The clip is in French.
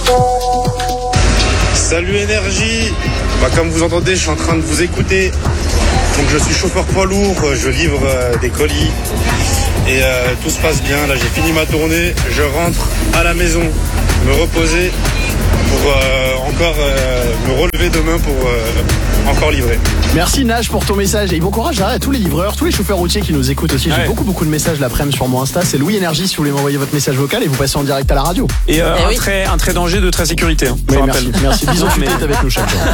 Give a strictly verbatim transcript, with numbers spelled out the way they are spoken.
Salut Énergie. Bah, comme vous entendez, je suis en train de vous écouter. Donc je suis chauffeur poids lourd, je livre euh, des colis et euh, tout se passe bien. Là j'ai fini ma tournée, je rentre à la maison, me reposer pour euh, encore euh, me relever demain pour euh, encore livrer. Merci Nage pour ton message et bon courage à tous les livreurs, tous les chauffeurs routiers qui nous écoutent aussi. J'ai ouais. beaucoup beaucoup de messages l'après-midi sur mon Insta. C'est Louis Énergie si vous voulez m'envoyer votre message vocal et vous passez en direct à la radio. Et euh, eh un, oui. trait, un trait danger de très sécurité. Hein, oui, merci, merci. Bisous, mais t'es avec nous chaque jour.